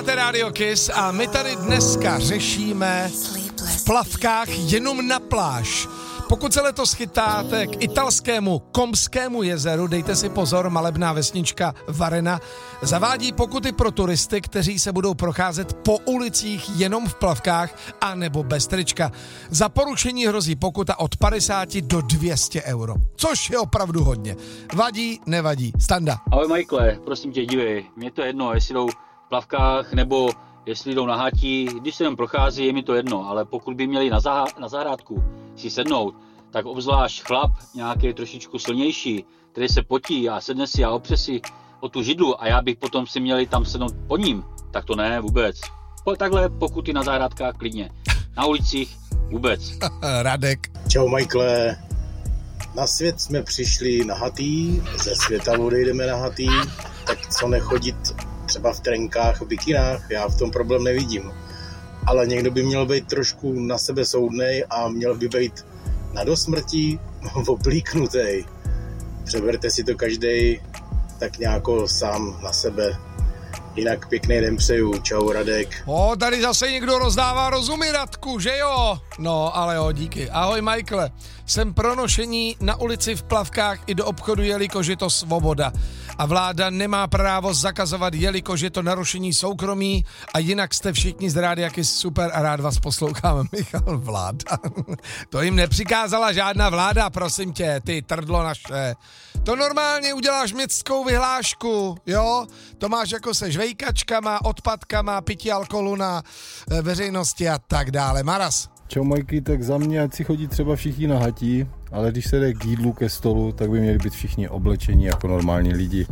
Posloucháte Radio Kiss a my tady dneska řešíme v plavkách jenom na pláž. Pokud se letos chytáte k italskému Komskému jezeru, dejte si pozor, malebná vesnička Varena zavádí pokuty pro turisty, kteří se budou procházet po ulicích jenom v plavkách a nebo bez trička. Za porušení hrozí pokuta od 50 do 200 euro, což je opravdu hodně. Vadí, nevadí, Standa. Ahoj Michaele, prosím tě, dívej, mně to jedno, jestli jdou v plavkách nebo jestli jdou na hatí, když se jen prochází, je mi to jedno, ale pokud by měli na zahrádku si sednout, tak obzvlášť chlap, nějaký trošičku silnější, který se potí a sedne si a opře si o tu židlu a já bych potom si měli tam sednout po ním, tak to ne, vůbec. Takhle pokuty na zahrádkách klidně, na ulicích vůbec. Radek. Čau Michaele, na svět jsme přišli nahatý, ze světa odejdeme nahatý, tak co nechodit třeba v trenkách, v bikinách, já v tom problém nevidím. Ale někdo by měl být trošku na sebe soudnej a měl by být na dosmrtí oblíknutej. Přeberte si to každej tak nějako sám na sebe. Jinak pěkný den přeju. Čau Radek. Tady zase někdo rozdává rozumy, Radku, že jo? No, ale jo, díky. Ahoj Michaele. Jsem pro nošení na ulici v plavkách i do obchodu, jelikož je to svoboda. A vláda nemá právo zakazovat, jelikož je to narušení soukromí a jinak jste všichni z Rádia Kiss super a rád vás posloucháme. Michal, vláda. To jim nepřikázala žádná vláda, prosím tě, ty trdlo naše. To normálně uděláš městskou vyhlášku, jo? To máš jako se žvejkačkama, odpadkama, pití alkoholu na veřejnosti a tak dále. Maras. Čau Majky, tak za mě, ať si chodí třeba všichni na hatí, ale když se jde k jídlu, ke stolu, tak by měli být všichni oblečení jako normální lidi.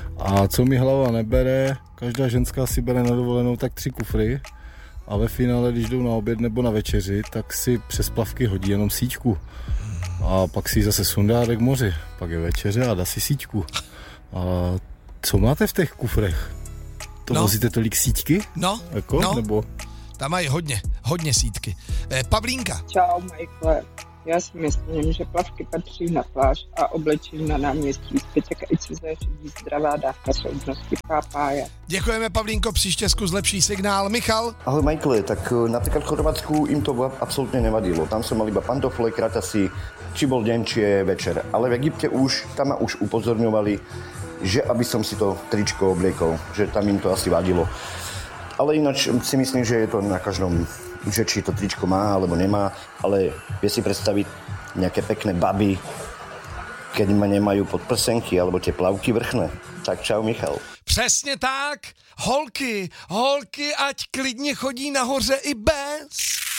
A co mi hlava nebere, každá ženská si bere na dovolenou tak 3 kufry a ve finále, když jdou na oběd nebo na večeři, tak si přes plavky hodí jenom síťku. A pak si zase sundá k moři, pak je večeře a dá si síťku. A co máte v těch kufrech? To vozíte tolik síťky? No, jako? no. Nebo... Tam mají hodně sítky. Pavlínka. Čau, Michaele. Já si myslím, že plavky patří na pláž a oblečení na náměstí. Zbytek ať se zařídí zdravá dávka soudnosti pápája. Děkujeme, Pavlínko, příště zkus lepší signál. Michal? Ahoj Michaele, tak napríklad v Chorvátsku im to absolútne nevadilo. Tam som mal iba pantofle, kratasy, či bol deň, či je večer. Ale v Egypte tam ma už upozorňovali, že aby som si to tričko obliekol, že tam im to asi vadilo. Ale ináč si myslím, že je to na každom, že či to tričko má alebo nemá, ale vie si predstaviť nejaké pekné baby, keď ma nemajú podprsenky alebo tie plavky vrchné. Tak čau Michal. Přesně tak, holky, ať klidně chodí nahoře i bez.